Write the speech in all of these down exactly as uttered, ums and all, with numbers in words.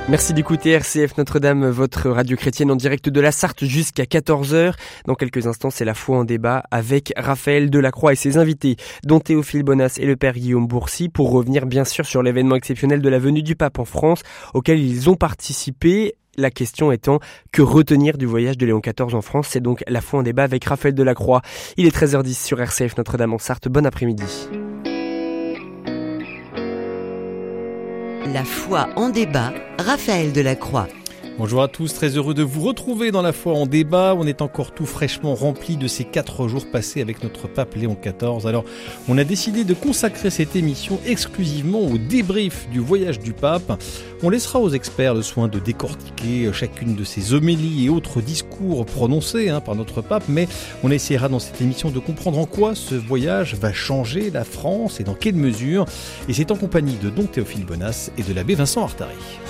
Merci d'écouter R C F Notre-Dame, votre radio chrétienne en direct de la Sarthe jusqu'à quatorze heures. Dans quelques instants, c'est la foi en débat avec Raphaël Delacroix et ses invités, dont Théophile Bonas et le père Guillaume Bourcy, pour revenir bien sûr sur l'événement exceptionnel de la venue du pape en France, auquel ils ont participé. La question étant, que retenir du voyage de Léon quatorze en France? C'est donc la foi en débat avec Raphaël Delacroix. Il est treize heures dix sur R C F Notre-Dame en Sarthe. Bon après-midi. La foi en débat, Raphaël Delacroix. Bonjour à tous, très heureux de vous retrouver dans la foi en débat. On est encore tout fraîchement rempli de ces quatre jours passés avec notre pape Léon quatorze. Alors, on a décidé de consacrer cette émission exclusivement au débrief du voyage du pape. On laissera aux experts le soin de décortiquer chacune de ces homélies et autres discours prononcés hein, par notre pape, mais on essaiera dans cette émission de comprendre en quoi ce voyage va changer la France et dans quelle mesure. Et c'est en compagnie de don Théophile Bonas et de l'abbé Vincent Artari.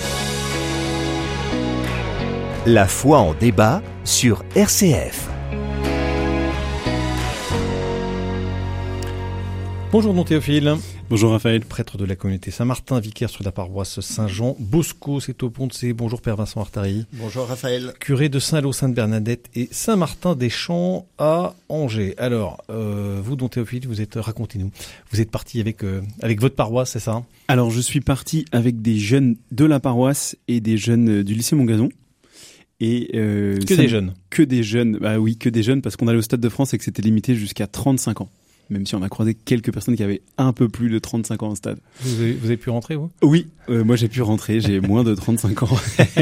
La foi en débat sur R C F. Bonjour don Théophile. Bonjour Raphaël. Prêtre de la communauté Saint-Martin, vicaire sur la paroisse Saint-Jean Bosco, c'est au Pont-de-Cé. Bonjour père Vincent Artari. Bonjour Raphaël. Curé de Saint-Lô, Sainte-Bernadette et Saint-Martin-des-Champs à Angers. Alors, euh, vous don Théophile, vous êtes, racontez-nous, vous êtes parti avec, euh, avec votre paroisse, c'est ça? Alors je suis parti avec des jeunes de la paroisse et des jeunes du lycée Montgazon. Et euh, que des jeunes. Que des jeunes, bah oui, que des jeunes, parce qu'on allait au Stade de France et que c'était limité jusqu'à trente-cinq ans. Même si on a croisé quelques personnes qui avaient un peu plus de trente-cinq ans au stade. Vous avez, vous avez pu rentrer, vous? Oui, euh, moi j'ai pu rentrer, j'ai moins de trente-cinq ans,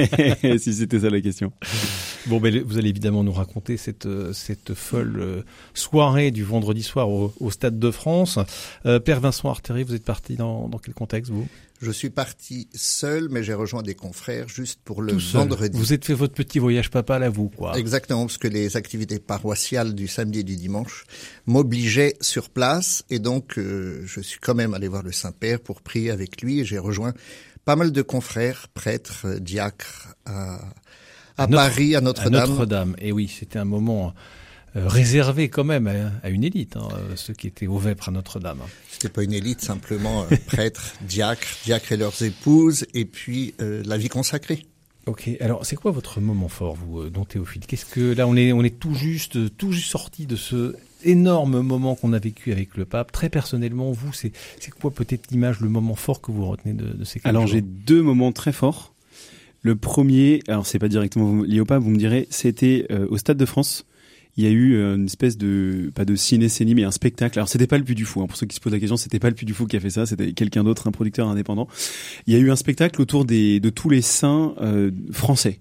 si c'était ça la question. Bon, ben, vous allez évidemment nous raconter cette, cette folle soirée du vendredi soir au, au Stade de France. Euh, père Vincent Artari, vous êtes parti dans, dans quel contexte, vous? Je suis parti seul, mais j'ai rejoint des confrères juste pour le vendredi. Vous êtes fait votre petit voyage papal à vous, quoi. Exactement, parce que les activités paroissiales du samedi et du dimanche m'obligeaient sur place. Et donc, euh, je suis quand même allé voir le Saint-Père pour prier avec lui. Et j'ai rejoint pas mal de confrères, prêtres, diacres à, à, à Paris, Notre, à Notre-Dame. À Notre-Dame. Et oui, c'était un moment Euh, réservé quand même à, à une élite, hein, ceux qui étaient au Vêpres à Notre-Dame. C'était pas une élite, simplement euh, prêtres, diacres, diacres et leurs épouses, et puis euh, la vie consacrée. Ok, alors c'est quoi votre moment fort, vous, don Théophile? Qu'est-ce que là on est, on est tout juste, tout juste sorti de ce énorme moment qu'on a vécu avec le pape. Très personnellement, vous, c'est, c'est quoi peut-être l'image, le moment fort que vous retenez de, de ces quatre Alors jours? j'ai deux moments très forts. Le premier, alors c'est pas directement lié au pape, vous me direz, c'était euh, au Stade de France. Il y a eu une espèce de, pas de ciné-cénie, mais un spectacle. Alors, c'était pas le Puy du Fou, hein. Pour ceux qui se posent la question, c'était pas le Puy du Fou qui a fait ça, c'était quelqu'un d'autre, un producteur indépendant. Il y a eu un spectacle autour des, de tous les saints, euh, français.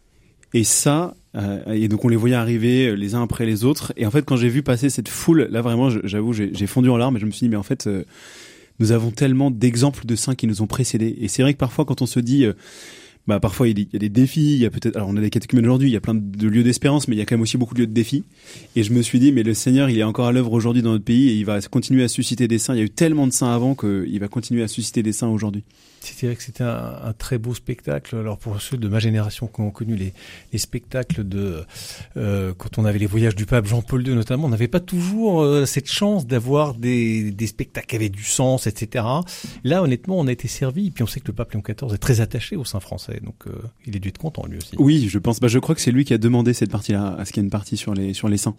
Et ça, euh, et donc on les voyait arriver les uns après les autres. Et en fait, quand j'ai vu passer cette foule, là vraiment, j'avoue, j'ai, j'ai fondu en larmes et je me suis dit, mais en fait, euh, nous avons tellement d'exemples de saints qui nous ont précédés. Et c'est vrai que parfois, quand on se dit, euh, bah parfois il y a des défis, il y a peut-être, alors on a des catéchumènes aujourd'hui, il y a plein de lieux d'espérance, mais il y a quand même aussi beaucoup de lieux de défis. Et je me suis dit, mais le Seigneur, il est encore à l'œuvre aujourd'hui dans notre pays et il va continuer à susciter des saints. Il y a eu tellement de saints avant qu'il va continuer à susciter des saints aujourd'hui. C'est vrai que c'était un, un très beau spectacle. Alors pour ceux de ma génération qui ont connu les, les spectacles de euh, quand on avait les voyages du pape Jean-Paul deux notamment, on n'avait pas toujours euh, cette chance d'avoir des, des spectacles qui avaient du sens, et cetera. Là, honnêtement, on a été servi. Et puis on sait que le pape Léon quatorze est très attaché aux saints français, donc euh, il est dû être content lui aussi. Oui, je pense. Bah, je crois que c'est lui qui a demandé cette partie-là, à ce qu'il y ait une partie sur les sur les saints.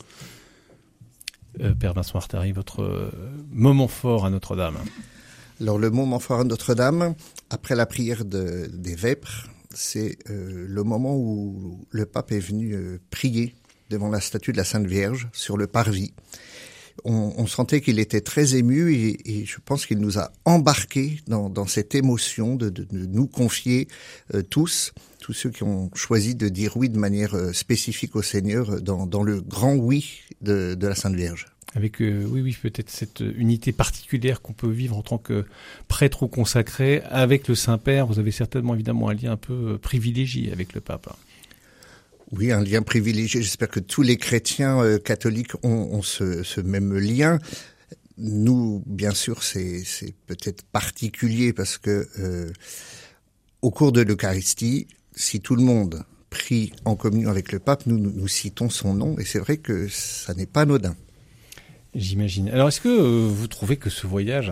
Euh, Père Vincent Artari, votre euh, moment fort à Notre-Dame. Alors le moment fort à Notre-Dame, après la prière de, des Vêpres, c'est euh, le moment où le pape est venu euh, prier devant la statue de la Sainte Vierge sur le parvis. On, on sentait qu'il était très ému et, et je pense qu'il nous a embarqués dans, dans cette émotion de, de, de nous confier euh, tous, tous ceux qui ont choisi de dire oui de manière euh, spécifique au Seigneur dans, dans le grand oui de, de la Sainte Vierge. Avec, euh, oui, oui, peut-être cette unité particulière qu'on peut vivre en tant que prêtre ou consacré avec le Saint-Père. Vous avez certainement, évidemment, un lien un peu privilégié avec le pape. Oui, un lien privilégié. J'espère que tous les chrétiens euh, catholiques ont, ont ce, ce même lien. Nous, bien sûr, c'est, c'est peut-être particulier parce que euh, au cours de l'Eucharistie, si tout le monde prie en communion avec le pape, nous, nous, nous citons son nom et c'est vrai que ça n'est pas anodin. J'imagine. Alors, est-ce que euh, vous trouvez que ce voyage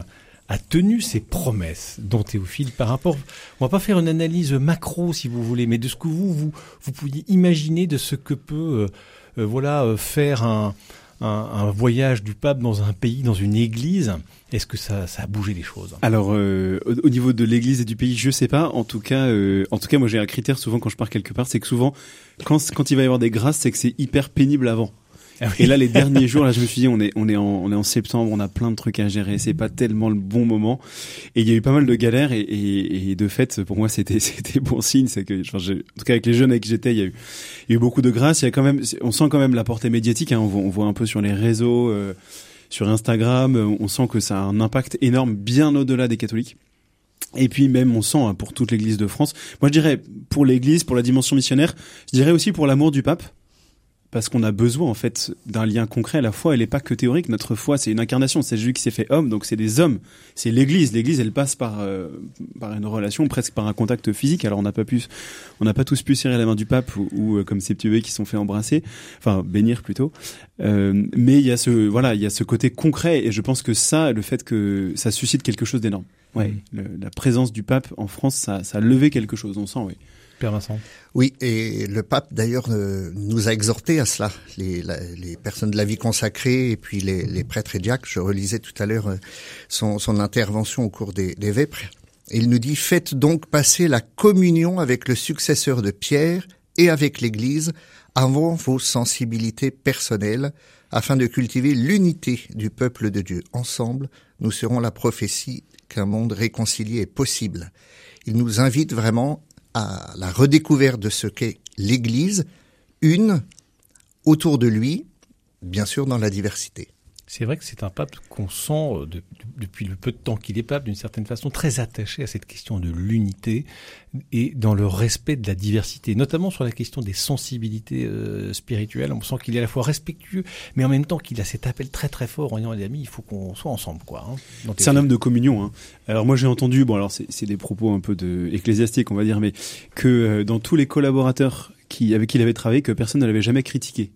a tenu ses promesses, dont Théophile, par rapport, on va pas faire une analyse macro si vous voulez, mais de ce que vous vous, vous pouviez imaginer de ce que peut euh, euh, voilà euh, faire un, un, un voyage du pape dans un pays, dans une église. Est-ce que ça, ça a bougé les choses? Alors, euh, au, au niveau de l'église et du pays, je sais pas. En tout cas, euh, en tout cas, moi j'ai un critère souvent quand je pars quelque part, c'est que souvent, quand, quand il va y avoir des grâces, c'est que c'est hyper pénible avant. Ah oui. Et là, les derniers jours, là, je me suis dit, on est, on est en, on est en septembre, on a plein de trucs à gérer, c'est pas tellement le bon moment. Et il y a eu pas mal de galères et, et, et de fait, pour moi, c'était, c'était bon signe. C'est que, enfin, j'ai, en tout cas, avec les jeunes avec qui j'étais, il y a eu, il y a eu beaucoup de grâce. Il y a quand même, on sent quand même la portée médiatique, hein, on voit, on voit un peu sur les réseaux, euh, sur Instagram, on sent que ça a un impact énorme, bien au-delà des catholiques. Et puis même, on sent, hein, pour toute l'Église de France. Moi, je dirais, pour l'Église, pour la dimension missionnaire, je dirais aussi pour l'amour du pape. Parce qu'on a besoin, en fait, d'un lien concret. La foi, elle est pas que théorique. Notre foi, c'est une incarnation. C'est Jésus qui s'est fait homme, donc c'est des hommes. C'est l'Église. L'Église, elle passe par euh, par une relation, presque par un contact physique. Alors on n'a pas pu, on n'a pas tous pu serrer la main du pape ou, ou comme ces petits bébés qui sont fait embrasser, enfin bénir plutôt. Euh, mais il y a ce, voilà, il y a ce côté concret. Et je pense que ça, le fait que ça suscite quelque chose d'énorme. Ouais, le, la présence du pape en France, ça, ça a levé quelque chose. On sent, oui. Père Vincent. Oui, et le pape d'ailleurs euh, nous a exhortés à cela, les, la, les personnes de la vie consacrée et puis les, les prêtres et diacres. Je relisais tout à l'heure euh, son, son intervention au cours des, des vêpres. Et il nous dit « Faites donc passer la communion avec le successeur de Pierre et avec l'Église avant vos sensibilités personnelles, afin de cultiver l'unité du peuple de Dieu. Ensemble, nous serons la prophétie qu'un monde réconcilié est possible. » Il nous invite vraiment à la redécouverte de ce qu'est l'Église, une autour de lui, bien sûr dans la diversité. C'est vrai que c'est un pape qu'on sent, de, de, depuis le peu de temps qu'il est pape, d'une certaine façon, très attaché à cette question de l'unité et dans le respect de la diversité, notamment sur la question des sensibilités euh, spirituelles. On sent qu'il est à la fois respectueux, mais en même temps qu'il a cet appel très très fort en disant, les amis, il faut qu'on soit ensemble, quoi. Hein, c'est un homme de communion. Hein. Alors moi j'ai entendu, bon alors c'est, c'est des propos un peu de ecclésiastiques, on va dire, mais que euh, dans tous les collaborateurs qui, avec qui il avait travaillé, que personne ne l'avait jamais critiqué.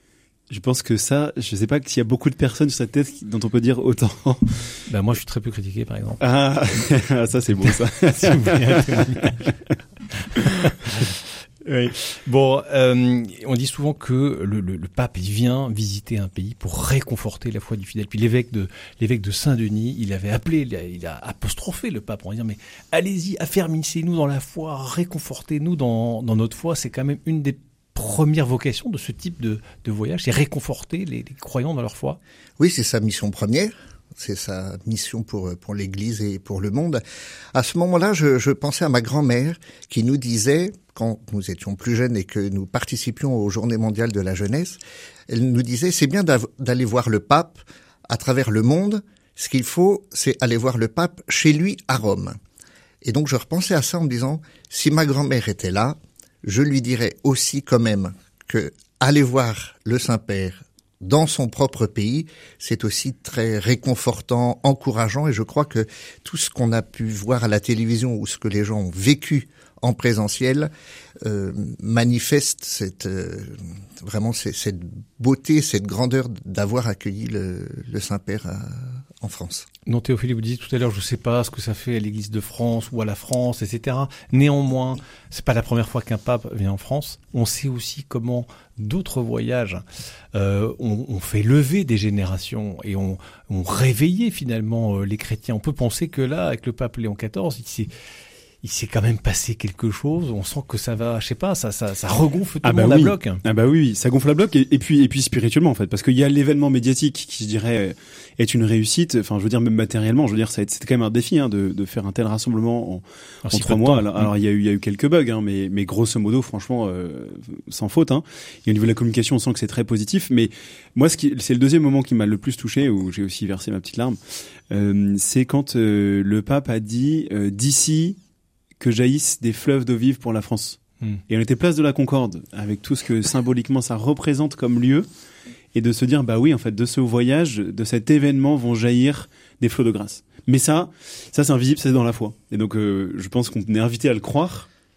Je pense que ça, je sais pas s'il y a beaucoup de personnes sur cette tête dont on peut dire autant. Ben moi, je suis très peu critiqué, par exemple. Ah, ça c'est bon, ça. Oui. Bon, euh, on dit souvent que le, le, le pape il vient visiter un pays pour réconforter la foi du fidèle. Puis l'évêque de l'évêque de Saint-Denis, il avait appelé, il a, il a apostrophé le pape en disant mais allez-y, affermissez-nous dans la foi, réconfortez-nous dans dans notre foi. C'est quand même une des première vocation de ce type de, de voyage, c'est réconforter les, les croyants dans leur foi. Oui, c'est sa mission première, c'est sa mission pour pour l'Église et pour le monde. À ce moment-là, je, je pensais à ma grand-mère qui nous disait, quand nous étions plus jeunes et que nous participions aux Journées mondiales de la jeunesse, elle nous disait, c'est bien d'aller voir le pape à travers le monde, ce qu'il faut, c'est aller voir le pape chez lui à Rome. Et donc je repensais à ça en me disant, si ma grand-mère était là, je lui dirais aussi quand même que aller voir le Saint-Père dans son propre pays, c'est aussi très réconfortant, encourageant, et je crois que tout ce qu'on a pu voir à la télévision ou ce que les gens ont vécu en présentiel euh, manifeste cette euh, vraiment cette beauté, cette grandeur d'avoir accueilli le, le Saint-Père à, en France. Non, Théophile, vous disiez tout à l'heure, je ne sais pas ce que ça fait à l'Église de France ou à la France, et cetera. Néanmoins, c'est pas la première fois qu'un pape vient en France. On sait aussi comment d'autres voyages euh, ont, ont fait lever des générations et ont, ont réveillé finalement euh, les chrétiens. On peut penser que là, avec le pape Léon quatorze, il s'est il s'est quand même passé quelque chose. On sent que ça va, je sais pas, ça, ça, ça regonfle tout ah le bah monde oui. à bloc. Ah bah oui, ça gonfle à bloc et, et puis et puis spirituellement en fait, parce qu'il y a l'événement médiatique qui je dirais est une réussite. Enfin, je veux dire même matériellement, je veux dire ça c'était quand même un défi hein, de, de faire un tel rassemblement en, en si trois mois. Alors, alors il y a eu il y a eu quelques bugs, hein, mais mais grosso modo, franchement, euh, sans faute. Hein. Et au niveau de la communication, on sent que c'est très positif. Mais moi, ce qui c'est le deuxième moment qui m'a le plus touché, où j'ai aussi versé ma petite larme, euh, c'est quand euh, le pape a dit euh, d'ici que jaillissent des fleuves d'eau vive pour la France. Mmh. Et on était place de la Concorde, avec tout ce que symboliquement ça représente comme lieu, et de se dire, bah oui, en fait, de ce voyage, de cet événement vont jaillir des flots de grâce. Mais ça, ça c'est invisible, c'est dans la foi. Et donc, euh, je pense qu'on est invité à le croire,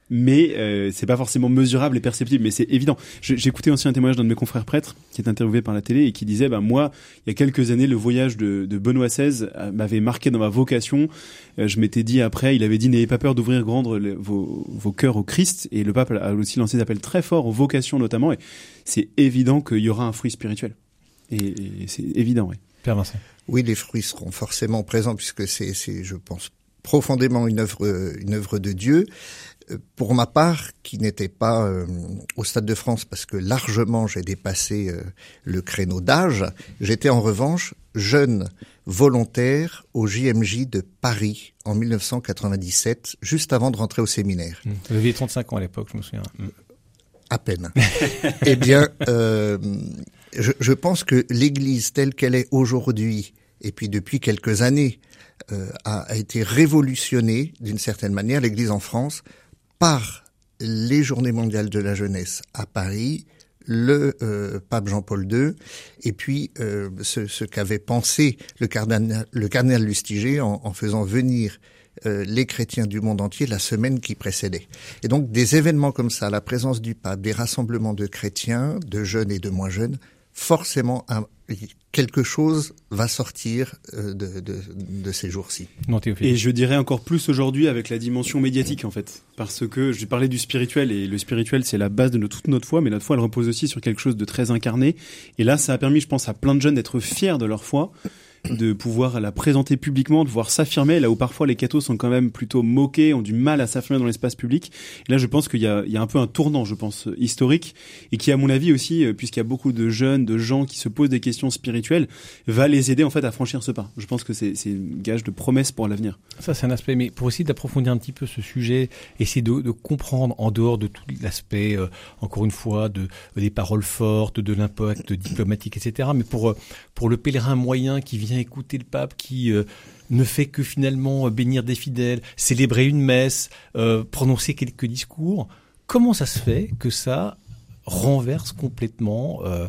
mais euh, c'est pas forcément mesurable et perceptible, mais c'est évident. Je, j'écoutais aussi un témoignage d'un de mes confrères prêtres qui est interviewé par la télé et qui disait bah moi il y a quelques années le voyage de, de Benoît seize m'avait marqué dans ma vocation. Euh, je m'étais dit après, il avait dit n'ayez pas peur d'ouvrir grand le, vos, vos cœurs au Christ, et le pape a aussi lancé des appels très forts aux vocations notamment, et c'est évident qu'il y aura un fruit spirituel et, et c'est évident. Oui. Père Vincent. Oui, les fruits seront forcément présents puisque c'est, c'est je pense profondément une œuvre une œuvre de Dieu. Pour ma part, qui n'était pas euh, au Stade de France, parce que largement j'ai dépassé euh, le créneau d'âge, j'étais en revanche jeune volontaire au J M J de Paris en dix-neuf cent quatre-vingt-dix-sept, juste avant de rentrer au séminaire. Mmh. Vous aviez trente-cinq ans à l'époque, je me souviens. Mmh. À peine. Eh bien, euh, je, je pense que l'Église telle qu'elle est aujourd'hui, et puis depuis quelques années, euh, a, a été révolutionnée d'une certaine manière, l'Église en France, par les Journées mondiales de la jeunesse à Paris, le euh, pape Jean-Paul deux, et puis euh, ce, ce qu'avait pensé le cardinal, le cardinal Lustiger en, en faisant venir euh, les chrétiens du monde entier la semaine qui précédait. Et donc des événements comme ça, la présence du pape, des rassemblements de chrétiens, de jeunes et de moins jeunes, forcément un, quelque chose va sortir de, de, de ces jours-ci. Non, et je dirais encore plus aujourd'hui avec la dimension médiatique en fait, parce que je parlais du spirituel, et le spirituel c'est la base de notre, toute notre foi, mais notre foi elle repose aussi sur quelque chose de très incarné, et là ça a permis je pense à plein de jeunes d'être fiers de leur foi, de pouvoir la présenter publiquement, de pouvoir s'affirmer, là où parfois les cathos sont quand même plutôt moqués, ont du mal à s'affirmer dans l'espace public. Et là, je pense qu'il y a, il y a un peu un tournant, je pense, historique, et qui, à mon avis aussi, puisqu'il y a beaucoup de jeunes, de gens qui se posent des questions spirituelles, va les aider en fait à franchir ce pas. Je pense que c'est, c'est un gage de promesse pour l'avenir. Ça, c'est un aspect, mais pour essayer d'approfondir un petit peu ce sujet, essayer de, de comprendre en dehors de tout l'aspect, euh, encore une fois, de, des paroles fortes, de l'impact diplomatique, et cetera. Mais pour, pour le pèlerin moyen qui vient écouter le pape, qui euh, ne fait que finalement euh, bénir des fidèles, célébrer une messe, euh, prononcer quelques discours, comment ça se fait que ça renverse complètement euh,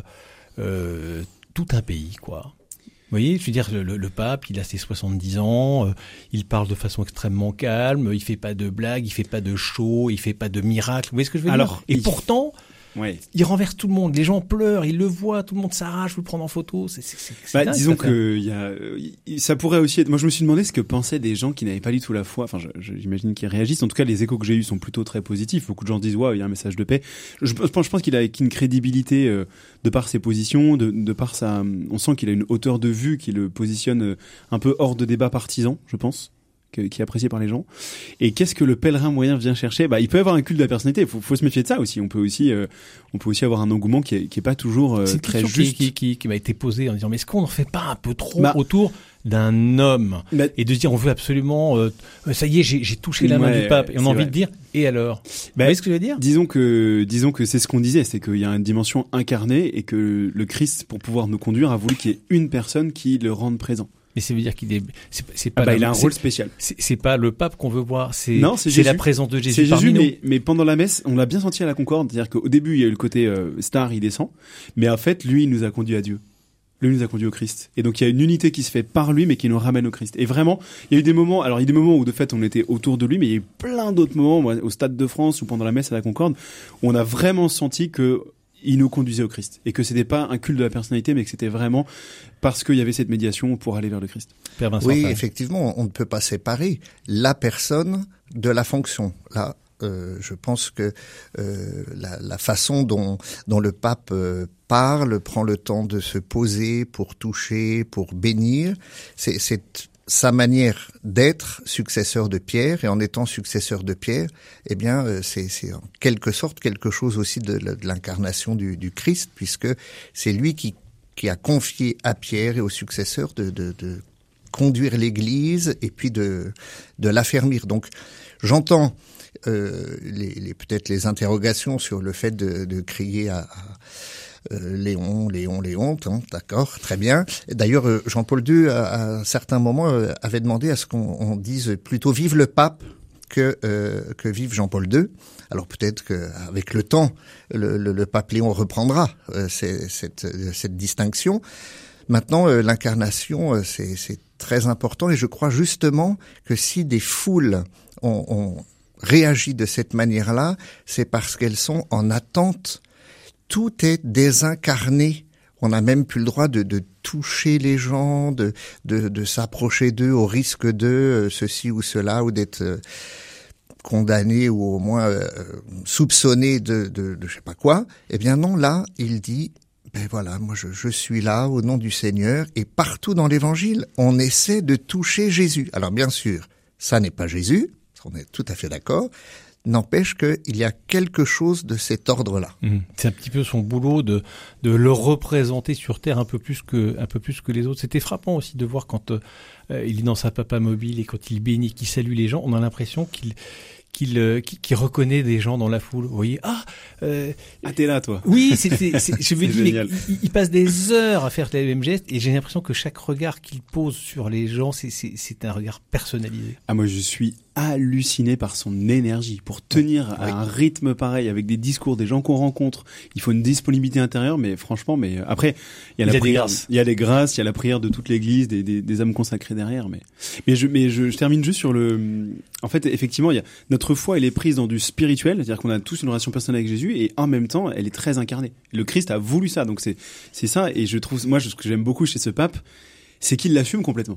euh, tout un pays, quoi? Vous voyez, je veux dire, le, le pape, il a ses soixante-dix ans, euh, il parle de façon extrêmement calme, il fait pas de blagues, il fait pas de show, il fait pas de miracles. Vous voyez ce que je veux Alors, dire? Et il... pourtant, ouais. il renverse tout le monde. Les gens pleurent, ils le voient, tout le monde s'arrache, veut le prendre en photo. C'est, c'est, c'est, c'est bah, dingue, disons ça, que il y a, ça pourrait aussi être. Moi, je me suis demandé ce que pensaient des gens qui n'avaient pas du tout la foi. Enfin, je, je, j'imagine qu'ils réagissent. En tout cas, les échos que j'ai eus sont plutôt très positifs. Beaucoup de gens disent ouais, il y a un message de paix. Je, je pense, je pense qu'il a une crédibilité euh, de par ses positions, de, de par sa. On sent qu'il a une hauteur de vue qui le positionne euh, un peu hors de débat partisan, je pense. Que, qui est apprécié par les gens. Et qu'est-ce que le pèlerin moyen vient chercher? Bah, il peut avoir un culte de la personnalité. Il faut, faut se méfier de ça aussi. On peut aussi, euh, on peut aussi avoir un engouement qui est, qui est pas toujours euh, c'est très juste. juste. Qui, qui, qui m'a été posée en disant, mais est-ce qu'on n'en fait pas un peu trop bah, autour d'un homme bah, et de se dire, on veut absolument, euh, ça y est, j'ai, j'ai touché la main ouais, du pape. Et on a envie vrai. de dire, et alors? Bah, Vous voyez ce que je veux dire? Disons que, disons que c'est ce qu'on disait, c'est qu'il y a une dimension incarnée et que le Christ, pour pouvoir nous conduire, a voulu qu'il y ait une personne qui le rende présent. Mais ça veut dire qu'il est, c'est, c'est pas ah bah, la, il a un c'est, rôle spécial. C'est, c'est pas le pape qu'on veut voir, c'est, non, c'est, c'est la présence de Jésus c'est parmi Jésus, nous. mais, mais pendant la messe, on l'a bien senti à la Concorde, c'est-à-dire qu'au début, il y a eu le côté euh, star, il descend, mais en fait, lui, il nous a conduit à Dieu. Lui nous a conduit au Christ. Et donc il y a une unité qui se fait par lui, mais qui nous ramène au Christ. Et vraiment, il y a eu des moments, alors il y a eu des moments où de fait on était autour de lui, mais il y a eu plein d'autres moments, moi, au Stade de France ou pendant la messe à la Concorde, où on a vraiment senti que il nous conduisait au Christ. Et que c'était pas un culte de la personnalité, mais que c'était vraiment parce qu'il y avait cette médiation pour aller vers le Christ. Père Vincent, oui, effectivement, on ne peut pas séparer la personne de la fonction. Là, euh, je pense que euh, la, la façon dont, dont le pape euh, parle, prend le temps de se poser pour toucher, pour bénir, c'est, c'est sa manière d'être successeur de Pierre, et en étant successeur de Pierre, eh bien, euh, c'est, c'est en quelque sorte quelque chose aussi de, de l'incarnation du, du Christ, puisque c'est lui qui, qui a confié à Pierre et aux successeurs de, de, de conduire l'Église et puis de, de l'affermir. Donc, j'entends euh, les, les, peut-être les interrogations sur le fait de, de crier à, à Euh, Léon, Léon, Léon, hein, d'accord, très bien. D'ailleurs, euh, Jean-Paul deux, à, à un certain moment, euh, avait demandé à ce qu'on on dise plutôt « vive le pape » que euh, que vive Jean-Paul deux. Alors peut-être qu'avec le temps, le, le, le pape Léon reprendra euh, c'est, cette, cette distinction. Maintenant, euh, l'incarnation, euh, c'est, c'est très important, et je crois justement que si des foules ont, ont réagit de cette manière-là, c'est parce qu'elles sont en attente. Tout est désincarné. On n'a même plus le droit de, de toucher les gens, de, de, de s'approcher d'eux au risque de euh, ceci ou cela, ou d'être euh, condamné ou au moins euh, soupçonné de, de, de je sais pas quoi. Eh bien non, là, il dit, ben voilà, moi je, je suis là au nom du Seigneur, et partout dans l'Évangile, on essaie de toucher Jésus. Alors bien sûr, ça n'est pas Jésus, on est tout à fait d'accord. N'empêche qu'il y a quelque chose de cet ordre-là. Mmh. C'est un petit peu son boulot de de le représenter sur Terre un peu plus que un peu plus que les autres. C'était frappant aussi de voir quand euh, il est dans sa papa mobile et quand il bénit, qu'il salue les gens, on a l'impression qu'il qu'il euh, qu'il, qu'il reconnaît des gens dans la foule. Vous voyez, ah, euh, ah t'es là toi. Oui, c'était, c'est, je veux dire, il, il passe des heures à faire les mêmes gestes et j'ai l'impression que chaque regard qu'il pose sur les gens, c'est c'est c'est un regard personnalisé. Ah moi je suis halluciné par son énergie pour tenir à oui. un rythme pareil avec des discours, des gens qu'on rencontre. Il faut une disponibilité intérieure, mais franchement, mais après il y a il la y prière, il y a les grâces, il y a la prière de toute l'Église, des, des, des âmes consacrées derrière. Mais mais je mais je, je termine juste sur le. En fait, effectivement, il y a notre foi, elle est prise dans du spirituel, c'est-à-dire qu'on a tous une relation personnelle avec Jésus et en même temps, elle est très incarnée. Le Christ a voulu ça, donc c'est c'est ça. Et je trouve, moi, ce que j'aime beaucoup chez ce pape, c'est qu'il l'assume complètement.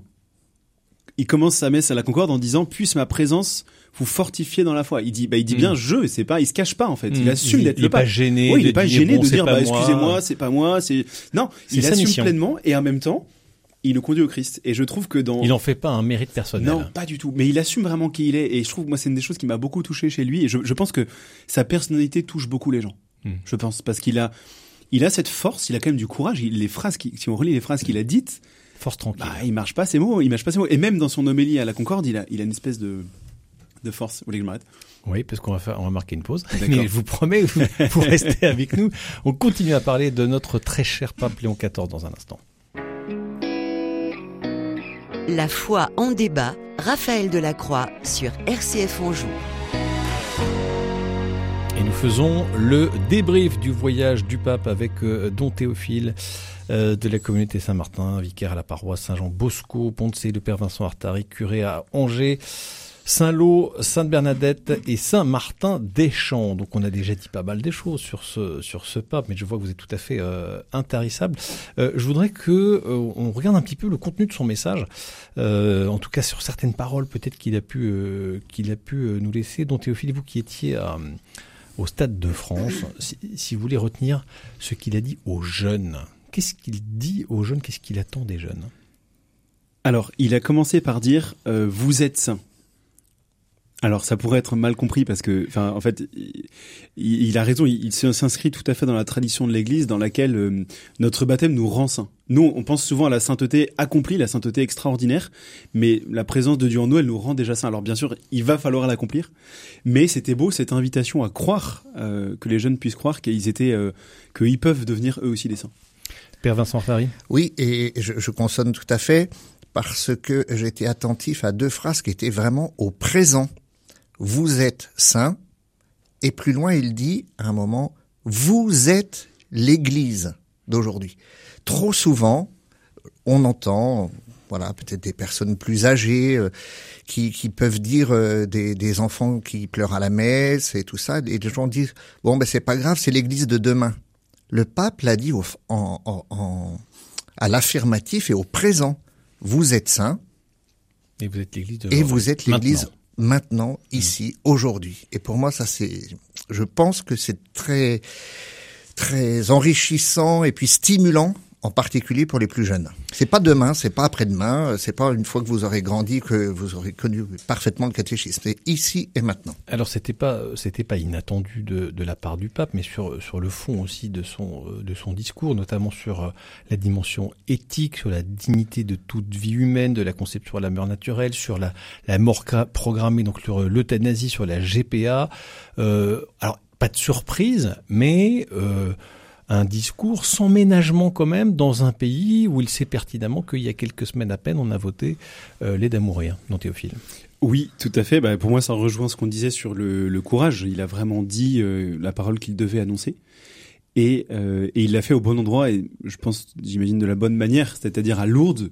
Il commence sa messe à la Concorde en disant « Puisse ma présence vous fortifier dans la foi ». Il dit, bah, il dit mmh. bien « je », c'est pas, il se cache pas en fait. Il mmh. assume il, d'être il le pape. Il est pas gêné. Oui, il est pas dire, gêné bon, de dire bah, « moi. excusez-moi, c'est pas moi ». C'est non, c'est il assume mission. Pleinement et en même temps, il le conduit au Christ. Et je trouve que dans il en fait pas un mérite personnel. Non, pas du tout. Mais il assume vraiment qui il est. Et je trouve, moi, c'est une des choses qui m'a beaucoup touché chez lui. Et je, je pense que sa personnalité touche beaucoup les gens. Mmh. Je pense parce qu'il a, il a cette force. Il a quand même du courage. Il, les phrases, qui, si on relit les phrases qu'il a dites. Force tranquille. Bah, il marche pas ses mots, il marche pas ses mots. Et même dans son homélie à la Concorde, il a, il a une espèce de, de force. Vous voulez que je m'arrête? Oui, parce qu'on va faire, on va marquer une pause. D'accord. Mais je vous promets, vous, vous restez avec nous. On continue à parler de notre très cher pape Léon quatorze dans un instant. La foi en débat, Raphaël Delacroix sur R C F Anjou. Et nous faisons le débrief du voyage du pape avec euh, Don Théophile euh, de la communauté Saint-Martin, vicaire à la paroisse Saint-Jean-Bosco, Pont-de-Cé, le Père Vincent Artari, curé à Angers, Saint-Lô, Sainte-Bernadette et Saint-Martin-des-Champs. Donc on a déjà dit pas mal des choses sur ce sur ce pape, mais je vois que vous êtes tout à fait euh, intarissable. Euh, je voudrais que euh, on regarde un petit peu le contenu de son message, euh, en tout cas sur certaines paroles peut-être qu'il a pu euh, qu'il a pu euh, nous laisser. Don Théophile, vous qui étiez à au Stade de France, si, si vous voulez retenir ce qu'il a dit aux jeunes, qu'est-ce qu'il dit aux jeunes, qu'est-ce qu'il attend des jeunes? Alors, il a commencé par dire euh, « vous êtes saints ». Alors, ça pourrait être mal compris parce que, enfin, en fait, il, il a raison, il, il s'inscrit tout à fait dans la tradition de l'Église dans laquelle euh, notre baptême nous rend saints. Nous, on pense souvent à la sainteté accomplie, la sainteté extraordinaire, mais la présence de Dieu en nous, elle nous rend déjà saints. Alors bien sûr, il va falloir l'accomplir, mais c'était beau cette invitation à croire, euh, que les jeunes puissent croire qu'ils étaient, euh, qu'ils peuvent devenir eux aussi des saints. Père Vincent Artari. Oui, et je, je consonne tout à fait parce que j'étais attentif à deux phrases qui étaient vraiment au présent. Vous êtes saints, et plus loin il dit, à un moment, vous êtes l'Église d'aujourd'hui. Trop souvent, on entend, voilà, peut-être des personnes plus âgées euh, qui, qui peuvent dire euh, des, des enfants qui pleurent à la messe et tout ça, et les gens disent, bon ben c'est pas grave, c'est l'Église de demain. Le pape l'a dit au, en, en, en, à l'affirmatif et au présent, vous êtes saints, et vous êtes l'Église de et vous êtes l'Église maintenant. Maintenant, ici, mmh. aujourd'hui. Et pour moi, ça c'est, je pense que c'est très, très enrichissant et puis stimulant, en particulier pour les plus jeunes. C'est pas demain, c'est pas après-demain, c'est pas une fois que vous aurez grandi que vous aurez connu parfaitement le catéchisme. C'est ici et maintenant. Alors c'était pas, c'était pas inattendu de, de la part du pape, mais sur sur le fond aussi de son de son discours, notamment sur la dimension éthique, sur la dignité de toute vie humaine, de la conception de la mort naturelle, sur la la mort programmée, donc sur l'euthanasie, sur la G P A. Euh, alors pas de surprise, mais euh, un discours sans ménagement quand même dans un pays où il sait pertinemment qu'il y a quelques semaines à peine on a voté euh, l'aide à mourir, Don Théophile. Oui, tout à fait. Bah, pour moi, ça rejoint ce qu'on disait sur le, le courage. Il a vraiment dit euh, la parole qu'il devait annoncer. Et, euh, et il l'a fait au bon endroit et je pense, j'imagine, de la bonne manière, c'est-à-dire à Lourdes,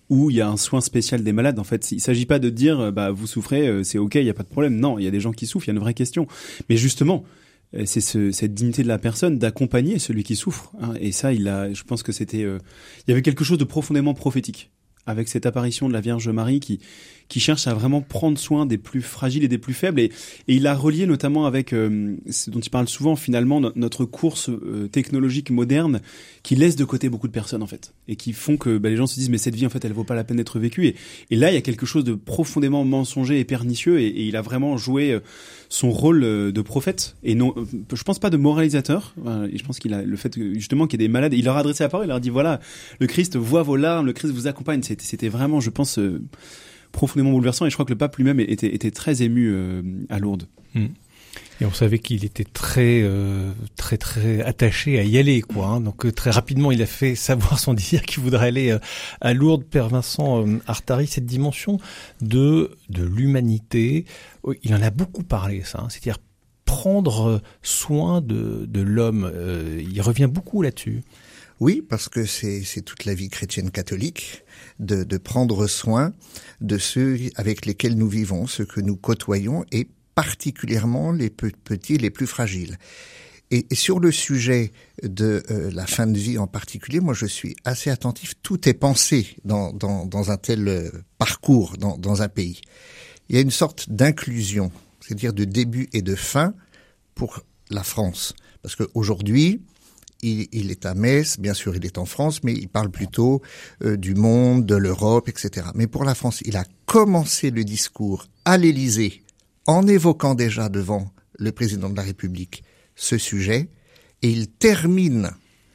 où il y a un soin spécial des malades. En fait, il s'agit pas de dire bah vous souffrez, c'est ok, il y a pas de problème. Non, il y a des gens qui souffrent, il y a une vraie question. Mais justement, c'est ce, cette dignité de la personne d'accompagner celui qui souffre. Hein, et ça, il a, je pense que c'était, euh, il y avait quelque chose de profondément prophétique avec cette apparition de la Vierge Marie qui qui cherche à vraiment prendre soin des plus fragiles et des plus faibles. Et, et il a relié notamment avec euh, ce dont il parle souvent, finalement, no- notre course euh, technologique moderne qui laisse de côté beaucoup de personnes, en fait, et qui font que bah, les gens se disent mais cette vie, en fait, elle vaut pas la peine d'être vécue. Et, et là, il y a quelque chose de profondément mensonger et pernicieux. Et, et il a vraiment joué euh, son rôle euh, de prophète. Et non, euh, je pense pas de moralisateur. Euh, et je pense qu'il a le fait que, justement qu'il y a des malades. Il leur a adressé la parole. Il leur a dit voilà, le Christ voit vos larmes, le Christ vous accompagne. C'était, c'était vraiment, je pense. Euh, profondément bouleversant, et je crois que le pape lui-même était, était très ému euh, à Lourdes. Mmh. Et on savait qu'il était très, euh, très, très attaché à y aller, quoi. Hein. Donc euh, très rapidement, il a fait savoir son désir qu'il voudrait aller euh, à Lourdes. Père Vincent euh, Artari, cette dimension de de l'humanité, il en a beaucoup parlé, ça. Hein. C'est-à-dire prendre soin de de l'homme. Euh, il revient beaucoup là-dessus. Oui, parce que c'est, c'est toute la vie chrétienne catholique de, de prendre soin de ceux avec lesquels nous vivons, ceux que nous côtoyons, et particulièrement les petits, les plus fragiles. Et, et sur le sujet de euh, la fin de vie en particulier, moi je suis assez attentif. Tout est pensé dans, dans, dans un tel euh, parcours, dans, dans un pays. Il y a une sorte d'inclusion, c'est-à-dire de début et de fin pour la France. Parce qu'aujourd'hui, Il, il est à Metz, bien sûr il est en France, mais il parle plutôt euh, du monde, de l'Europe, et cetera. Mais pour la France, il a commencé le discours à l'Élysée en évoquant déjà devant le président de la République ce sujet, et il termine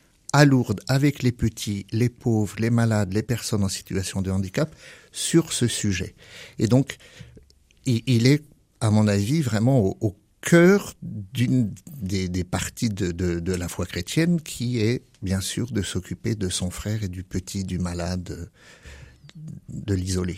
à Lourdes avec les petits, les pauvres, les malades, les personnes en situation de handicap sur ce sujet. Et donc, il, il est, à mon avis, vraiment au, au cœur d'une des, des parties de, de, de la foi chrétienne qui est, bien sûr, de s'occuper de son frère et du petit, du malade, de l'isolé.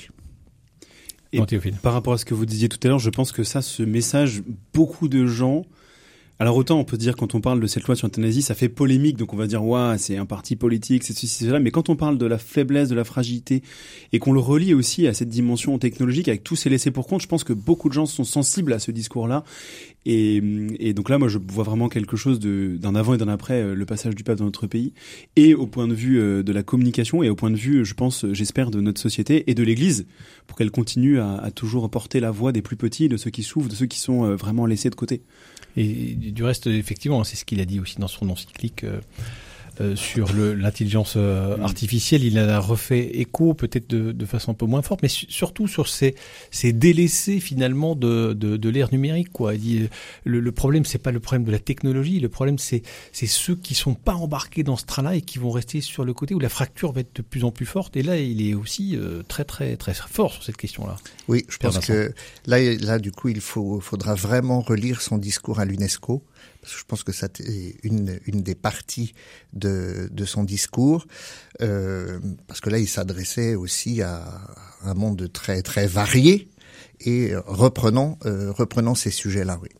Et par rapport à ce que vous disiez tout à l'heure, je pense que ça, ce message, beaucoup de gens... Alors autant on peut dire quand on parle de cette loi sur l'euthanasie, ça fait polémique, donc on va dire ouais, c'est un parti politique, c'est ceci, c'est cela. Mais quand on parle de la faiblesse, de la fragilité, et qu'on le relie aussi à cette dimension technologique avec tous ces laissés pour compte, je pense que beaucoup de gens sont sensibles à ce discours-là. Et, et donc là, moi, je vois vraiment quelque chose de, d'un avant et d'un après le passage du pape dans notre pays, et au point de vue de la communication, et au point de vue, je pense, j'espère, de notre société et de l'Église, pour qu'elle continue à, à toujours porter la voix des plus petits, de ceux qui souffrent, de ceux qui sont vraiment laissés de côté. Et du reste, effectivement, c'est ce qu'il a dit aussi dans son encyclique euh, euh, sur le, l'intelligence euh, artificielle. Il en a refait écho, peut-être de, de façon un peu moins forte, mais su- surtout sur ces, ces délaissés finalement de, de, de l'ère numérique, quoi. Il dit le, le problème, c'est pas le problème de la technologie, le problème, c'est, c'est ceux qui sont pas embarqués dans ce train-là et qui vont rester sur le côté où la fracture va être de plus en plus forte. Et là, il est aussi euh, très, très, très fort sur cette question-là. Oui, je pense que là, là, du coup, il faut, faudra vraiment relire son discours à l'UNESCO. Parce que je pense que ça est une, une des parties de, de son discours, euh, parce que là, il s'adressait aussi à un monde très très varié et reprenant euh, reprenant ces sujets-là, oui.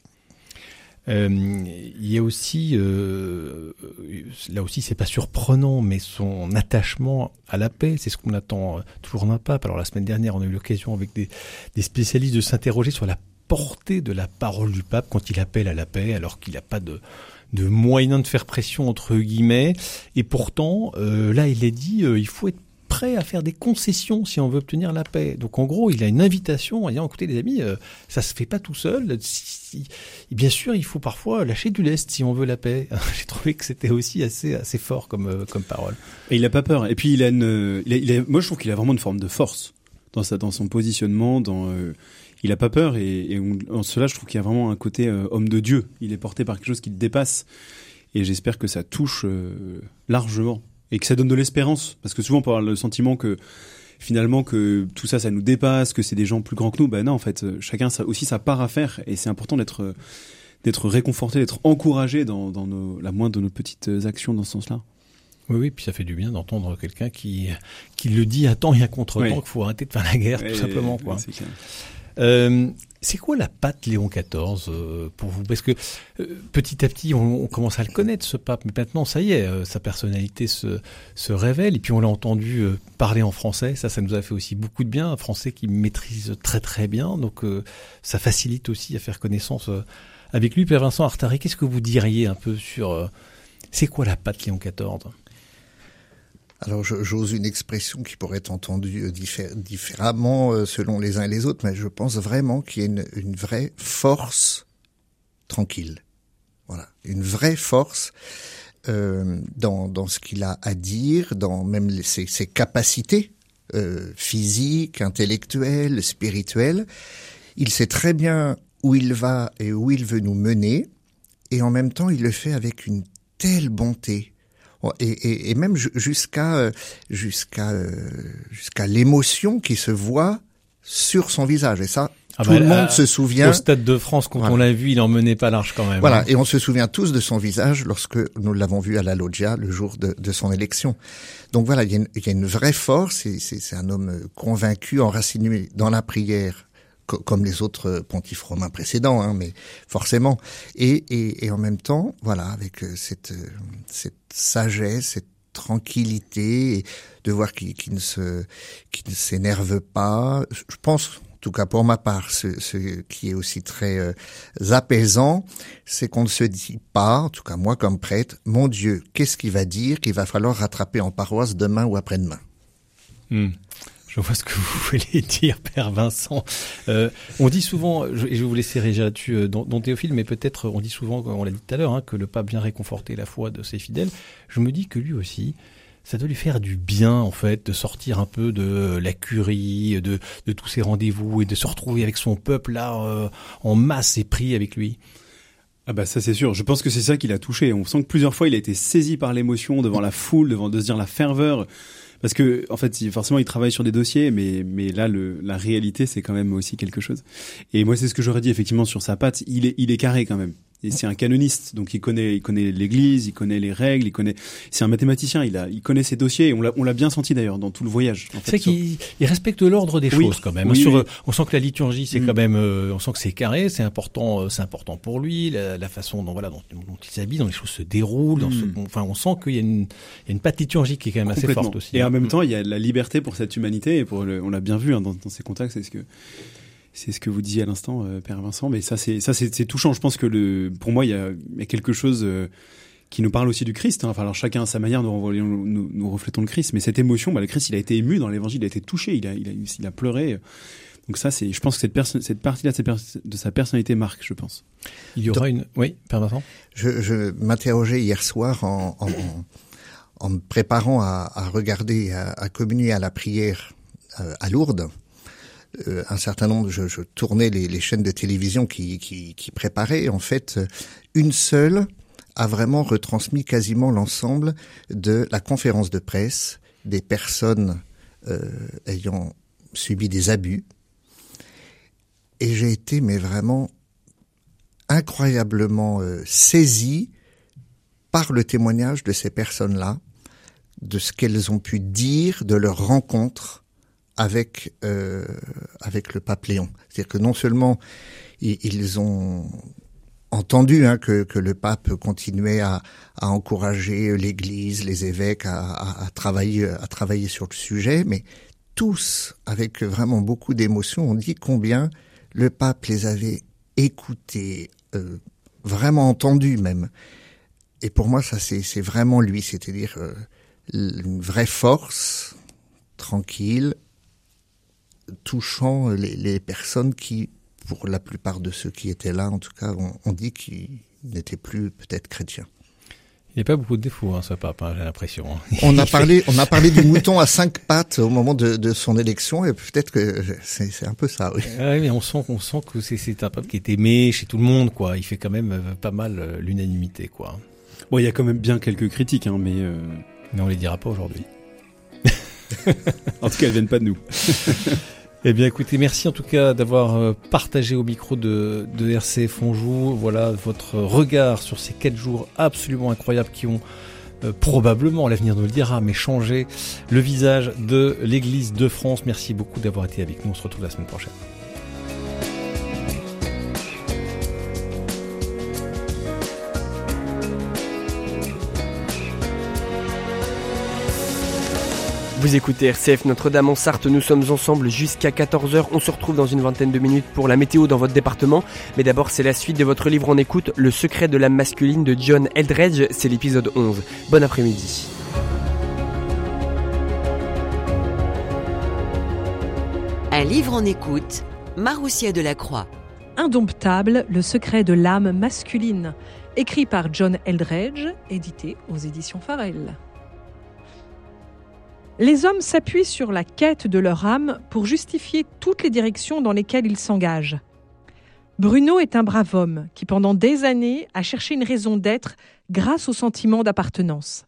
Euh, il y a aussi, euh, là aussi, c'est pas surprenant, mais son attachement à la paix, c'est ce qu'on attend toujours d'un pape. Alors la semaine dernière, on a eu l'occasion avec des, des spécialistes de s'interroger sur la portée de la parole du pape quand il appelle à la paix, alors qu'il n'a pas de, de moyens de faire pression entre guillemets. Et pourtant, euh, là, il est dit, euh, il faut être prêt à faire des concessions si on veut obtenir la paix. Donc en gros, il a une invitation en disant, écoutez les amis, euh, ça se fait pas tout seul. Si, si, bien sûr, il faut parfois lâcher du lest si on veut la paix. J'ai trouvé que c'était aussi assez assez fort comme euh, comme parole. Et il a pas peur. Et puis il a une, il a, il a, moi je trouve qu'il a vraiment une forme de force dans sa, dans son positionnement, dans euh, il a pas peur et, et on, en cela je trouve qu'il y a vraiment un côté euh, homme de Dieu. Il est porté par quelque chose qui le dépasse et j'espère que ça touche euh, largement et que ça donne de l'espérance parce que souvent on peut avoir le sentiment que finalement que tout ça ça nous dépasse, que c'est des gens plus grands que nous. Ben non, en fait chacun a aussi sa part à faire et c'est important d'être d'être réconforté, d'être encouragé dans, dans nos, la moindre de nos petites actions dans ce sens-là. Oui, oui, puis ça fait du bien d'entendre quelqu'un qui qui le dit à temps et à contre-temps oui. qu'il faut arrêter de faire la guerre, oui, tout simplement, quoi. C'est clair. Euh, C'est quoi la patte Léon quatorze euh, pour vous? Parce que euh, petit à petit, on, on commence à le connaître, ce pape. Mais maintenant, ça y est, euh, sa personnalité se, se révèle. Et puis, on l'a entendu euh, parler en français. Ça, ça nous a fait aussi beaucoup de bien. Un français qui maîtrise très très bien. Donc, euh, ça facilite aussi à faire connaissance euh, avec lui. Père Vincent Artari, qu'est-ce que vous diriez un peu sur... Euh, c'est quoi la patte Léon quatorze? Alors, j'ose une expression qui pourrait être entendue diffé- différemment selon les uns et les autres, mais je pense vraiment qu'il y a une, une vraie force tranquille. Voilà, une vraie force euh, dans, dans ce qu'il a à dire, dans même les, ses, ses capacités euh, physiques, intellectuelles, spirituelles. Il sait très bien où il va et où il veut nous mener, et en même temps, il le fait avec une telle bonté. Et, et, et même jusqu'à jusqu'à jusqu'à l'émotion qui se voit sur son visage. Et ça, ah tout bah, le monde euh, se souvient. Au Stade de France, quand voilà. on l'a vu, il en menait pas large quand même. Voilà, hein. Et on se souvient tous de son visage lorsque nous l'avons vu à la loggia le jour de, de son élection. Donc voilà, il y a une, il y a une vraie force. Et c'est, c'est un homme convaincu, enraciné dans la prière, comme les autres pontifes romains précédents, hein, mais forcément. Et, et, et en même temps, voilà, avec cette, cette sagesse, cette tranquillité, et de voir qu'il, qu'il ne se, qu'il ne s'énerve pas. Je pense, en tout cas pour ma part, ce, ce qui est aussi très euh, apaisant, c'est qu'on ne se dit pas, en tout cas moi comme prêtre, mon Dieu, qu'est-ce qu'il va dire qu'il va falloir rattraper en paroisse demain ou après-demain. Hmm. Je vois ce que vous voulez dire, Père Vincent. Euh, on dit souvent, et je vais vous laisser réagir là-dessus, euh, dans, dans Théophile, mais peut-être on dit souvent, on l'a dit tout à l'heure, hein, que le pape vient réconforter la foi de ses fidèles. Je me dis que lui aussi, ça doit lui faire du bien, en fait, de sortir un peu de la curie, de, de tous ses rendez-vous et de se retrouver avec son peuple là, euh, en masse et prier avec lui. Ah bah ça c'est sûr, je pense que c'est ça qui l'a touché. On sent que plusieurs fois il a été saisi par l'émotion devant la foule, devant de se dire la ferveur. Parce que, en fait, forcément, il travaille sur des dossiers, mais, mais là, le, la réalité, c'est quand même aussi quelque chose. Et moi, c'est ce que j'aurais dit, effectivement, sur sa patte. Il est, il est carré, quand même. Et c'est un canoniste. Donc, il connaît, il connaît l'église, il connaît les règles, il connaît, c'est un mathématicien. Il a, il connaît ses dossiers. Et on l'a, on l'a bien senti, d'ailleurs, dans tout le voyage. En fait, c'est qu'il il respecte l'ordre des oui, choses, quand même. Oui, sur, oui. On sent que la liturgie, c'est mmh. quand même, euh, on sent que c'est carré, c'est important, euh, c'est important pour lui, la, la façon dont, voilà, dont, dont il s'habille, dont les choses se déroulent, dans mmh. ce, enfin, on sent qu'il y a une, il y a une patte liturgique qui est quand même assez forte aussi. Et hein. en même temps, il y a la liberté pour cette humanité, et pour le, on l'a bien vu, hein, dans, dans ces contacts, c'est ce que, c'est ce que vous disiez à l'instant, euh, Père Vincent. Mais ça, c'est ça, c'est, c'est touchant. Je pense que le, pour moi, il y a, il y a quelque chose euh, qui nous parle aussi du Christ. Hein. Enfin, alors chacun à sa manière, nous, nous, nous, nous reflétons le Christ. Mais cette émotion, bah, le Christ, il a été ému dans l'Évangile, il a été touché, il a, il a, il a pleuré. Donc ça, c'est, je pense que cette personne, cette partie-là de sa, pers- de sa personnalité marque, je pense. Il y aura Donc, une, oui, Père Vincent. Je, je m'interrogeais hier soir en, en, en me préparant à, à regarder, à, à communier à la prière euh, à Lourdes. Euh, un certain nombre, je, je tournais les, les chaînes de télévision qui, qui, qui préparaient. En fait, une seule a vraiment retransmis quasiment l'ensemble de la conférence de presse des personnes euh, ayant subi des abus. Et j'ai été, mais vraiment incroyablement euh, saisi par le témoignage de ces personnes-là, de ce qu'elles ont pu dire de leur rencontre avec euh, avec le pape Léon. C'est-à-dire que non seulement ils, ils ont entendu hein, que, que le pape continuait à, à encourager l'Église, les évêques à, à, à travailler à travailler sur le sujet, mais tous, avec vraiment beaucoup d'émotion, ont dit combien le pape les avait écoutés, euh, vraiment entendus même. Et pour moi, ça c'est, c'est vraiment lui, c'est-à-dire euh, une vraie force, tranquille, touchant les, les personnes qui, pour la plupart de ceux qui étaient là, en tout cas, ont, ont dit qu'ils n'étaient plus peut-être chrétiens. Il n'y a pas beaucoup de défauts, hein, ce pape, hein, j'ai l'impression. On a parlé, on a parlé du mouton à cinq pattes au moment de, de son élection, et peut-être que c'est, c'est un peu ça, oui. Oui, mais on sent, on sent que c'est, c'est un pape qui est aimé chez tout le monde, quoi. Il fait quand même pas mal l'unanimité, quoi. Bon, il y a quand même bien quelques critiques, hein, mais euh... mais on les dira pas aujourd'hui. En tout cas, elles viennent pas de nous. Eh bien, écoutez, merci en tout cas d'avoir partagé au micro de, de R C F Anjou, voilà, votre regard sur ces quatre jours absolument incroyables qui ont euh, probablement, l'avenir nous le dira, mais changé le visage de l'Église de France. Merci beaucoup d'avoir été avec nous. On se retrouve la semaine prochaine. Vous écoutez R C F Notre-Dame en Sarthe, nous sommes ensemble jusqu'à quatorze heures. On se retrouve dans une vingtaine de minutes pour la météo dans votre département. Mais d'abord, c'est la suite de votre livre en écoute, Le secret de l'âme masculine de John Eldredge. C'est l'épisode onze. Bon après-midi. Un livre en écoute, Maroussia Delacroix. Indomptable, le secret de l'âme masculine, écrit par John Eldredge, édité aux éditions Farel. Les hommes s'appuient sur la quête de leur âme pour justifier toutes les directions dans lesquelles ils s'engagent. Bruno est un brave homme qui, pendant des années, a cherché une raison d'être grâce au sentiment d'appartenance.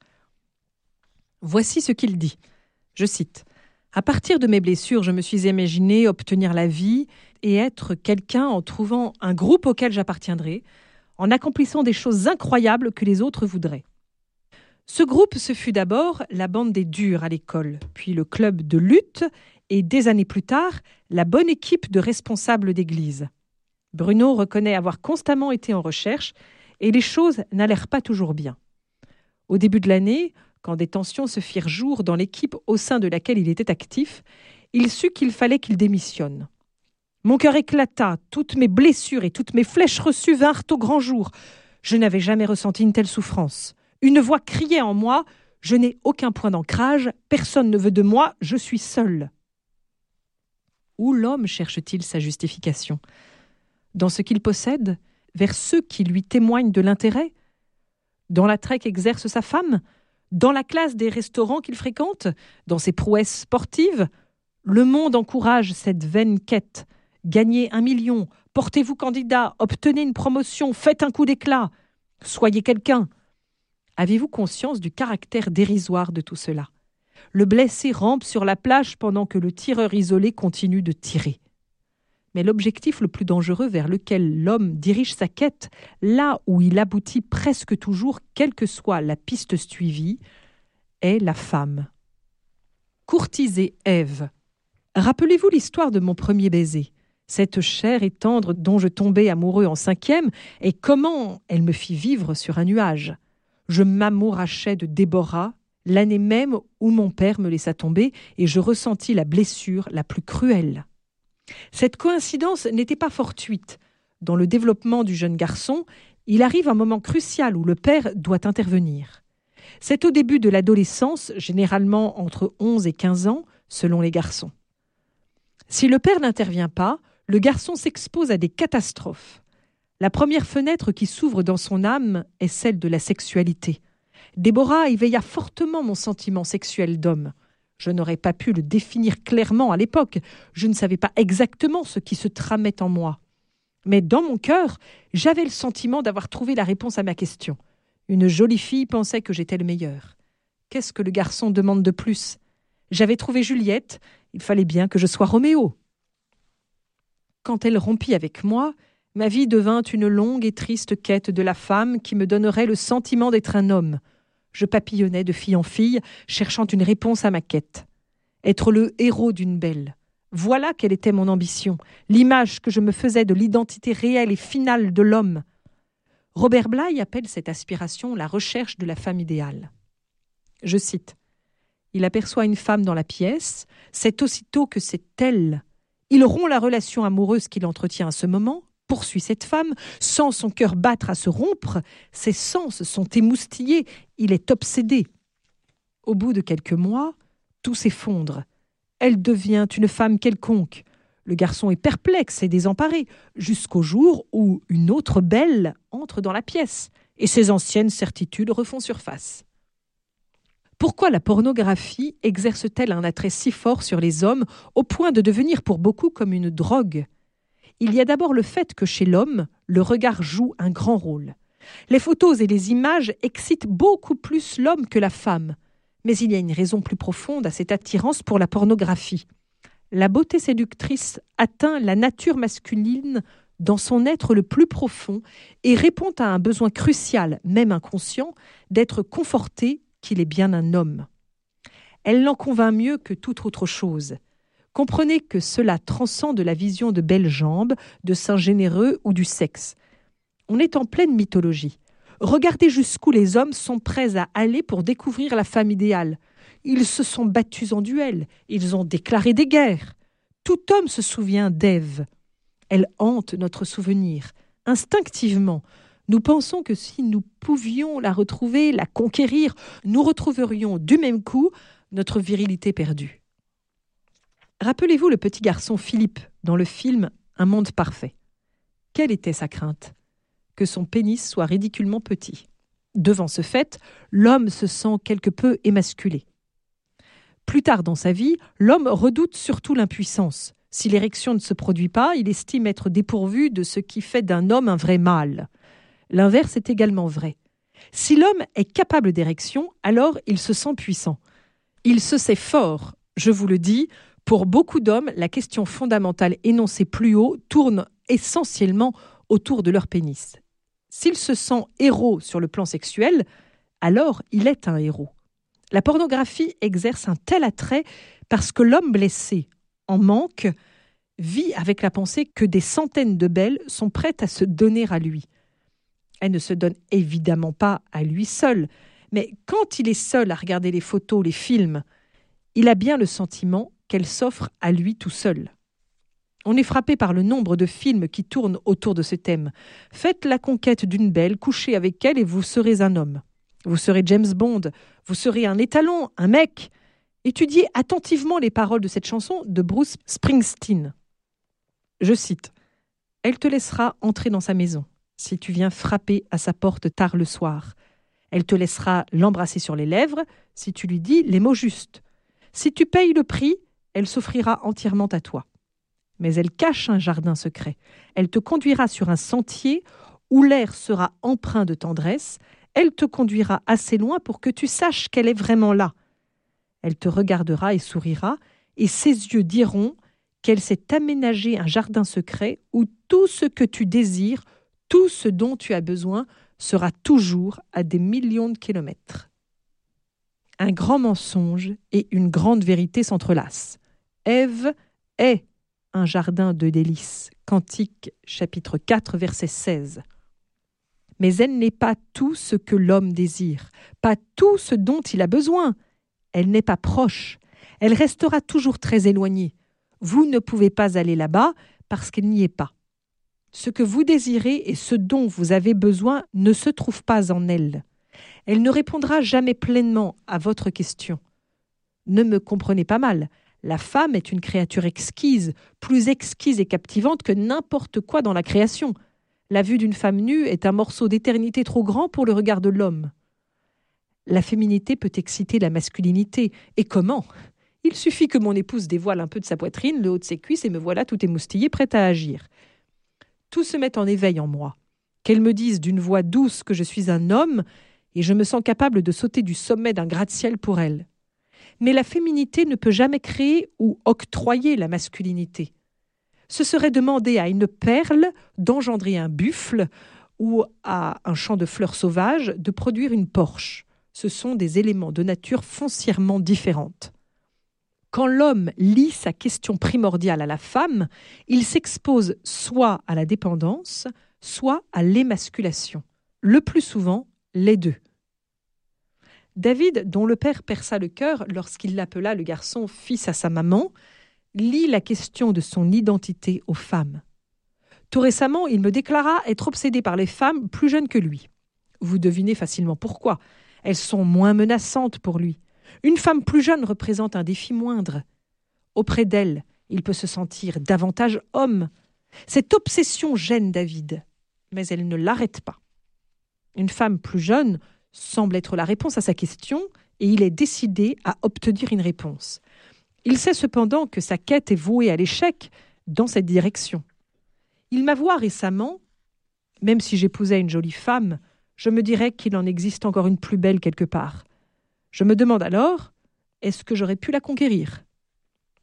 Voici ce qu'il dit, je cite. « À partir de mes blessures, je me suis imaginé obtenir la vie et être quelqu'un en trouvant un groupe auquel j'appartiendrai, en accomplissant des choses incroyables que les autres voudraient. » Ce groupe, ce fut d'abord la bande des durs à l'école, puis le club de lutte et, des années plus tard, la bonne équipe de responsables d'église. Bruno reconnaît avoir constamment été en recherche et les choses n'allèrent pas toujours bien. Au début de l'année, quand des tensions se firent jour dans l'équipe au sein de laquelle il était actif, il sut qu'il fallait qu'il démissionne. « Mon cœur éclata, toutes mes blessures et toutes mes flèches reçues vinrent au grand jour. Je n'avais jamais ressenti une telle souffrance. Une voix criait en moi « Je n'ai aucun point d'ancrage, personne ne veut de moi, je suis seul. » Où l'homme cherche-t-il sa justification ? Dans ce qu'il possède ? Vers ceux qui lui témoignent de l'intérêt ? Dans l'attrait qu'exerce sa femme ? Dans la classe des restaurants qu'il fréquente ? Dans ses prouesses sportives ? Le monde encourage cette vaine quête. Gagnez un million, portez-vous candidat, obtenez une promotion, faites un coup d'éclat. Soyez quelqu'un. Avez-vous conscience du caractère dérisoire de tout cela ? Le blessé rampe sur la plage pendant que le tireur isolé continue de tirer. Mais l'objectif le plus dangereux vers lequel l'homme dirige sa quête, là où il aboutit presque toujours, quelle que soit la piste suivie, est la femme. Courtiser Ève. Rappelez-vous l'histoire de mon premier baiser, cette chair et tendre dont je tombais amoureux en cinquième, et comment elle me fit vivre sur un nuage. Je m'amourachais de Déborah, l'année même où mon père me laissa tomber et je ressentis la blessure la plus cruelle. Cette coïncidence n'était pas fortuite. Dans le développement du jeune garçon, il arrive un moment crucial où le père doit intervenir. C'est au début de l'adolescence, généralement entre onze et quinze ans, selon les garçons. Si le père n'intervient pas, le garçon s'expose à des catastrophes. La première fenêtre qui s'ouvre dans son âme est celle de la sexualité. Déborah éveilla fortement mon sentiment sexuel d'homme. Je n'aurais pas pu le définir clairement à l'époque. Je ne savais pas exactement ce qui se tramait en moi. Mais dans mon cœur, j'avais le sentiment d'avoir trouvé la réponse à ma question. Une jolie fille pensait que j'étais le meilleur. Qu'est-ce que le garçon demande de plus ? J'avais trouvé Juliette, il fallait bien que je sois Roméo. Quand elle rompit avec moi, ma vie devint une longue et triste quête de la femme qui me donnerait le sentiment d'être un homme. Je papillonnais de fille en fille, cherchant une réponse à ma quête. Être le héros d'une belle. Voilà quelle était mon ambition, l'image que je me faisais de l'identité réelle et finale de l'homme. Robert Bly appelle cette aspiration la recherche de la femme idéale. Je cite. « Il aperçoit une femme dans la pièce, c'est aussitôt que c'est elle. Il rompt la relation amoureuse qu'il entretient à ce moment, poursuit cette femme, sent son cœur battre à se rompre, ses sens sont émoustillés, il est obsédé. Au bout de quelques mois, tout s'effondre. Elle devient une femme quelconque. Le garçon est perplexe et désemparé, jusqu'au jour où une autre belle entre dans la pièce, et ses anciennes certitudes refont surface. Pourquoi la pornographie exerce-t-elle un attrait si fort sur les hommes, au point de devenir pour beaucoup comme une drogue ? Il y a d'abord le fait que chez l'homme, le regard joue un grand rôle. Les photos et les images excitent beaucoup plus l'homme que la femme. Mais il y a une raison plus profonde à cette attirance pour la pornographie. La beauté séductrice atteint la nature masculine dans son être le plus profond et répond à un besoin crucial, même inconscient, d'être conforté qu'il est bien un homme. Elle l'en convainc mieux que toute autre chose. Comprenez que cela transcende la vision de belles jambes, de seins généreux ou du sexe. On est en pleine mythologie. Regardez jusqu'où les hommes sont prêts à aller pour découvrir la femme idéale. Ils se sont battus en duel. Ils ont déclaré des guerres. Tout homme se souvient d'Ève. Elle hante notre souvenir. Instinctivement, nous pensons que si nous pouvions la retrouver, la conquérir, nous retrouverions du même coup notre virilité perdue. Rappelez-vous le petit garçon Philippe dans le film Un monde parfait. Quelle était sa crainte ? Que son pénis soit ridiculement petit. Devant ce fait, l'homme se sent quelque peu émasculé. Plus tard dans sa vie, l'homme redoute surtout l'impuissance. Si l'érection ne se produit pas, il estime être dépourvu de ce qui fait d'un homme un vrai mâle. L'inverse est également vrai. Si l'homme est capable d'érection, alors il se sent puissant. Il se sait fort, je vous le dis. Pour beaucoup d'hommes, la question fondamentale énoncée plus haut tourne essentiellement autour de leur pénis. S'il se sent héros sur le plan sexuel, alors il est un héros. La pornographie exerce un tel attrait parce que l'homme blessé, en manque, vit avec la pensée que des centaines de belles sont prêtes à se donner à lui. Elle ne se donne évidemment pas à lui seul, mais quand il est seul à regarder les photos, les films, il a bien le sentiment qu'elle s'offre à lui tout seul. On est frappé par le nombre de films qui tournent autour de ce thème. Faites la conquête d'une belle, couchez avec elle et vous serez un homme. Vous serez James Bond, vous serez un étalon, un mec. Étudiez attentivement les paroles de cette chanson de Bruce Springsteen. Je cite « Elle te laissera entrer dans sa maison si tu viens frapper à sa porte tard le soir. Elle te laissera l'embrasser sur les lèvres si tu lui dis les mots justes. Si tu payes le prix, elle s'offrira entièrement à toi. Mais elle cache un jardin secret. Elle te conduira sur un sentier où l'air sera empreint de tendresse. Elle te conduira assez loin pour que tu saches qu'elle est vraiment là. Elle te regardera et sourira, et ses yeux diront qu'elle s'est aménagé un jardin secret où tout ce que tu désires, tout ce dont tu as besoin, sera toujours à des millions de kilomètres. » Un grand mensonge et une grande vérité s'entrelacent. Ève est un jardin de délices. Cantique, chapitre quatre, verset seize. Mais elle n'est pas tout ce que l'homme désire, pas tout ce dont il a besoin. Elle n'est pas proche. Elle restera toujours très éloignée. Vous ne pouvez pas aller là-bas parce qu'elle n'y est pas. Ce que vous désirez et ce dont vous avez besoin ne se trouve pas en elle. Elle ne répondra jamais pleinement à votre question. Ne me comprenez pas mal. La femme est une créature exquise, plus exquise et captivante que n'importe quoi dans la création. La vue d'une femme nue est un morceau d'éternité trop grand pour le regard de l'homme. La féminité peut exciter la masculinité. Et comment ? Il suffit que mon épouse dévoile un peu de sa poitrine, le haut de ses cuisses, et me voilà tout émoustillée, prête à agir. Tout se met en éveil en moi. Qu'elle me dise d'une voix douce que je suis un homme, et je me sens capable de sauter du sommet d'un gratte-ciel pour elle. Mais la féminité ne peut jamais créer ou octroyer la masculinité. Ce serait demander à une perle d'engendrer un buffle ou à un champ de fleurs sauvages de produire une porche. Ce sont des éléments de nature foncièrement différentes. Quand l'homme lie sa question primordiale à la femme, il s'expose soit à la dépendance, soit à l'émasculation. Le plus souvent, les deux. David, dont le père perça le cœur lorsqu'il l'appela le garçon fils à sa maman, lie la question de son identité aux femmes. Tout récemment, il me déclara être obsédé par les femmes plus jeunes que lui. Vous devinez facilement pourquoi. Elles sont moins menaçantes pour lui. Une femme plus jeune représente un défi moindre. Auprès d'elle, il peut se sentir davantage homme. Cette obsession gêne David, mais elle ne l'arrête pas. Une femme plus jeune semble être la réponse à sa question et il est décidé à obtenir une réponse. Il sait cependant que sa quête est vouée à l'échec dans cette direction. Il m'avoua récemment, même si j'épousais une jolie femme, je me dirais qu'il en existe encore une plus belle quelque part. Je me demande alors, est-ce que j'aurais pu la conquérir ?